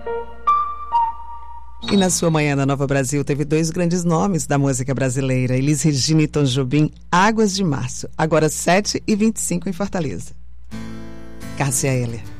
E na sua Manhã na Nova Brasil teve dois grandes nomes da música brasileira, Elis Regina e Tom Jobim, Águas de Março, agora 7h25 em Fortaleza. Cássia Eller.